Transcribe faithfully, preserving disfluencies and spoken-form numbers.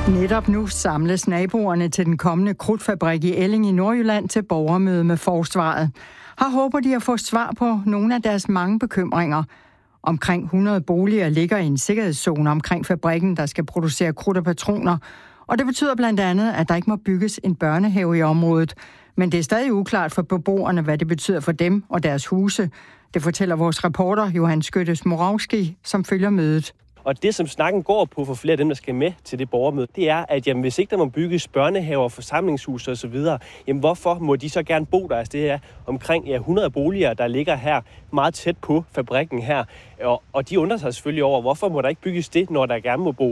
Netop nu samles naboerne til den kommende krudtfabrik i Elling i Nordjylland til borgermøde med forsvaret. Her håber de at få svar på nogle af deres mange bekymringer. Omkring hundrede boliger ligger i en sikkerhedszone omkring fabrikken, der skal producere krudt og patroner. Og det betyder blandt andet, at der ikke må bygges en børnehave i området. Men det er stadig uklart for beboerne, hvad det betyder for dem og deres huse. Det fortæller vores reporter Johan Skyttes-Moravski, som følger mødet. Og det, som snakken går på for flere af dem, der skal med til det borgermøde, det er, at jamen, hvis ikke der må bygges børnehaver, forsamlingshus og så videre, jamen hvorfor må de så gerne bo der? Altså, det er omkring ja, hundrede boliger, der ligger her meget tæt på fabrikken her. Og, og de undrer sig selvfølgelig over, hvorfor må der ikke bygges det, når der gerne må bo